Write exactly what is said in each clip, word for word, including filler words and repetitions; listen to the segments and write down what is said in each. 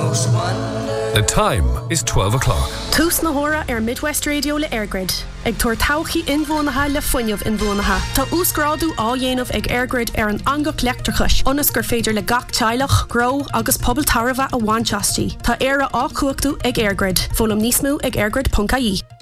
The time is twelve o'clock. Tús na hora ar Midwest Radio le Airgrid. Ag tuair tauchaí inmhónatha le foiineamh inmhónatha. Tá úscrádú á dhéanamh ag Airgrid ar an angach leachtrachais. Onas gur féidir le gach teilech, gro agus pobl tarbha a bhainteastí. Tá éire á cuachtú ag Airgrid. Fólam níos mó ag airgrid dot I E.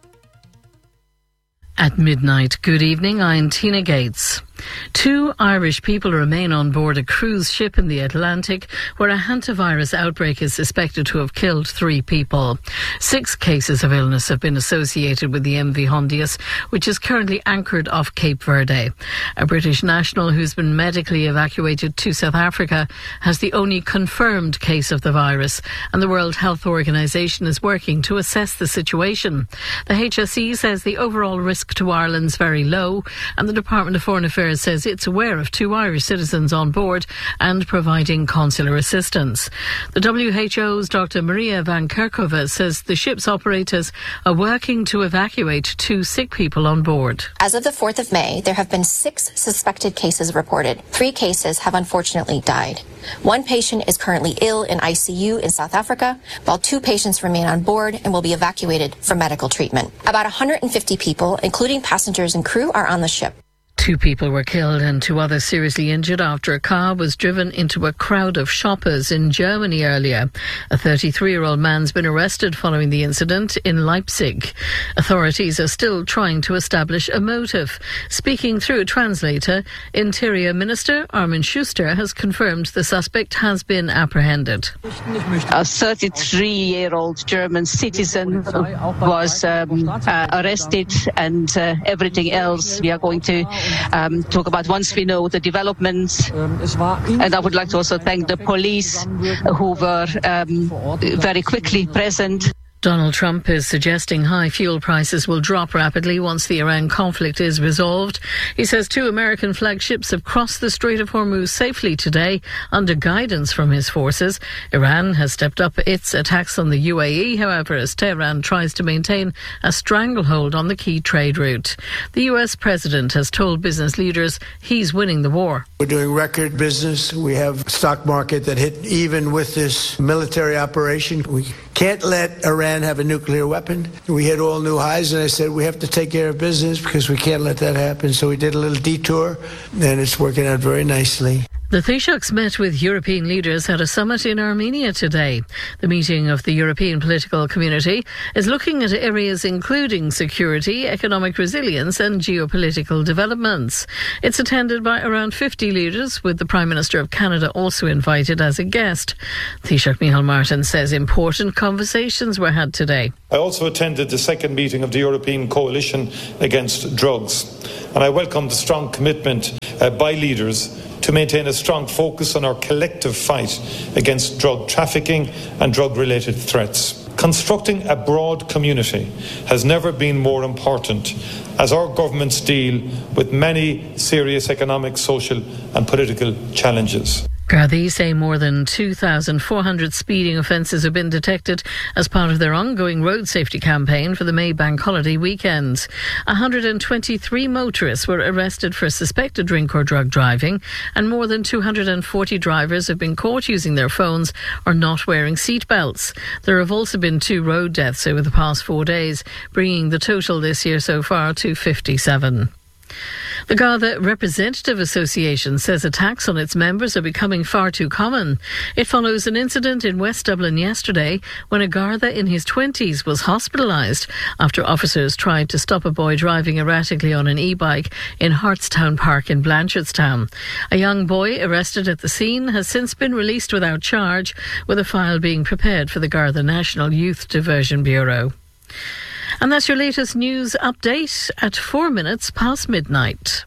At midnight, good evening, I'm Tina Gates. Two Irish people remain on board a cruise ship in the Atlantic where a hantavirus outbreak is suspected to have killed three people. Six cases of illness have been associated with the M V Hondius, which is currently anchored off Cape Verde. A British national who's been medically evacuated to South Africa has the only confirmed case of the virus, and the World Health Organization is working to assess the situation. The H S E says the overall risk to Ireland's very low, and the Department of Foreign Affairs says it's aware of two Irish citizens on board and providing consular assistance. The W H O's Doctor Maria Van Kerkhove says the ship's operators are working to evacuate two sick people on board. As of the fourth of May, there have been six suspected cases reported. Three cases have unfortunately died. One patient is currently ill in I C U in South Africa, while two patients remain on board and will be evacuated for medical treatment. About one hundred fifty people, including passengers and crew, are on the ship. Two people were killed and two others seriously injured after a car was driven into a crowd of shoppers in Germany earlier. A thirty-three-year-old man's been arrested following the incident in Leipzig. Authorities are still trying to establish a motive. Speaking through a translator, Interior Minister Armin Schuster has confirmed the suspect has been apprehended. A thirty-three-year-old German citizen was um, uh, arrested, and uh, everything else we are going to Um, talk about once we know the developments. And I would like to also thank the police who were um, very quickly present. Donald Trump is suggesting high fuel prices will drop rapidly once the Iran conflict is resolved. He says two American flagships have crossed the Strait of Hormuz safely today under guidance from his forces. Iran has stepped up its attacks on the U A E, however, as Tehran tries to maintain a stranglehold on the key trade route. The U S president has told business leaders he's winning the war. We're doing record business. We have a stock market that hit even with this military operation. We can't let Iran have a nuclear weapon. We hit all new highs, and I said we have to take care of business because we can't let that happen. So we did a little detour, and it's working out very nicely. The Taoiseachs met with European leaders at a summit in Armenia today. The meeting of the European political community is looking at areas including security, economic resilience and geopolitical developments. It's attended by around fifty leaders, with the Prime Minister of Canada also invited as a guest. Taoiseach Micheál Martin says important conversations were had today. I also attended the second meeting of the European Coalition Against Drugs, and I welcome the strong commitment uh, by leaders to maintain a strong focus on our collective fight against drug trafficking and drug-related threats. Constructing a broad community has never been more important as our governments deal with many serious economic, social and political challenges. Gardaí say more than two thousand four hundred speeding offences have been detected as part of their ongoing road safety campaign for the May Bank Holiday weekend. one hundred twenty-three motorists were arrested for suspected drink or drug driving, and more than two hundred forty drivers have been caught using their phones or not wearing seat belts. There have also been two road deaths over the past four days, bringing the total this year so far to fifty-seven. The Garda Representative Association says attacks on its members are becoming far too common. It follows an incident in West Dublin yesterday when a Garda in his twenties was hospitalised after officers tried to stop a boy driving erratically on an e-bike in Hartstown Park in Blanchardstown. A young boy arrested at the scene has since been released without charge, with a file being prepared for the Garda National Youth Diversion Bureau. And that's your latest news update at four minutes past midnight.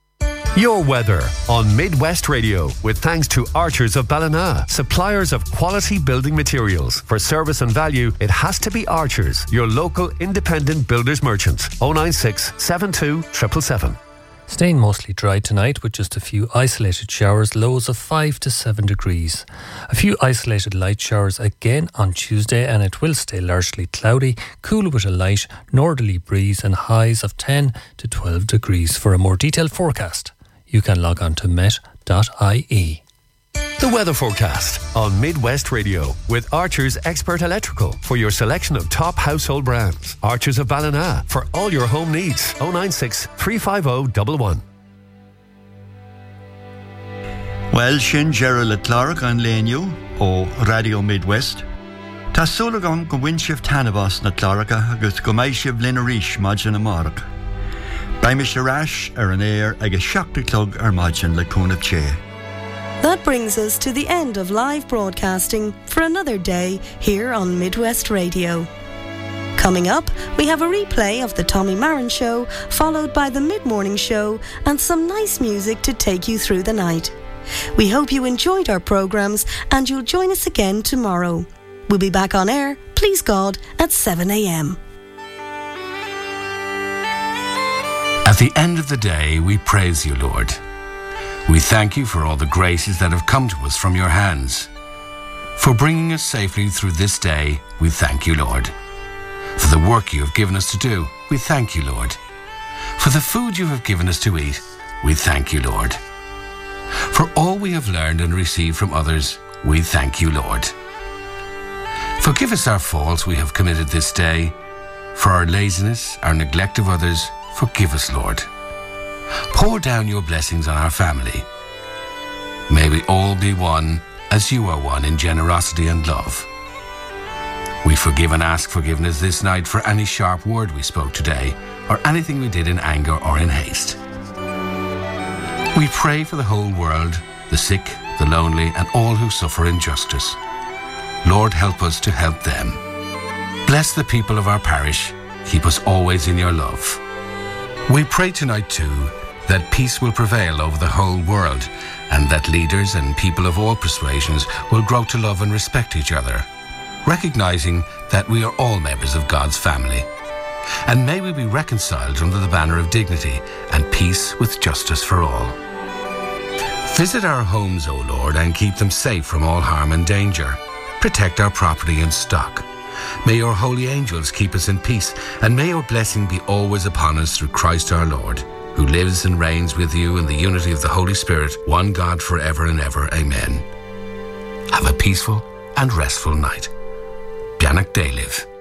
Your weather on Midwest Radio, with thanks to Archers of Ballina, suppliers of quality building materials. For service and value, it has to be Archers, your local independent builders merchant. oh nine six, seven two, seven seven seven. Staying mostly dry tonight with just a few isolated showers, lows of five to seven degrees. A few isolated light showers again on Tuesday, and it will stay largely cloudy, cool with a light northerly breeze and highs of ten to twelve degrees. For a more detailed forecast, you can log on to met dot I E. The weather forecast on Midwest Radio with Archer's Expert Electrical for your selection of top household brands. Archers of Ballina for all your home needs. oh nine six, three five oh, one one. Well, sin Gerald le Clark an léniu ó Radio Midwest. Tá sulagan go winship tanabas na Clarka agus go maishiv lina rish majin na mark. Baimish rash ar an air agus shakti clug ar majin le kunab che. That brings us to the end of live broadcasting for another day here on Midwest Radio. Coming up, we have a replay of the Tommy Marin Show, followed by the mid-morning show and some nice music to take you through the night. We hope you enjoyed our programmes and you'll join us again tomorrow. We'll be back on air, please God, at seven a.m. At the end of the day, we praise you, Lord. We thank you for all the graces that have come to us from your hands. For bringing us safely through this day, we thank you, Lord. For the work you have given us to do, we thank you, Lord. For the food you have given us to eat, we thank you, Lord. For all we have learned and received from others, we thank you, Lord. Forgive us our faults we have committed this day. For our laziness, our neglect of others, forgive us, Lord. Pour down your blessings on our family. May we all be one as you are one in generosity and love. We forgive and ask forgiveness this night for any sharp word we spoke today or anything we did in anger or in haste. We pray for the whole world, the sick, the lonely, and all who suffer injustice. Lord, help us to help them. Bless the people of our parish. Keep us always in your love. We pray tonight too that peace will prevail over the whole world and that leaders and people of all persuasions will grow to love and respect each other, recognizing that we are all members of God's family. And may we be reconciled under the banner of dignity and peace with justice for all. Visit our homes, O Lord, and keep them safe from all harm and danger. Protect our property and stock. May your holy angels keep us in peace, and may your blessing be always upon us through Christ our Lord, who lives and reigns with you in the unity of the Holy Spirit, one God forever and ever. Amen. Have a peaceful and restful night. Bianach Daliv.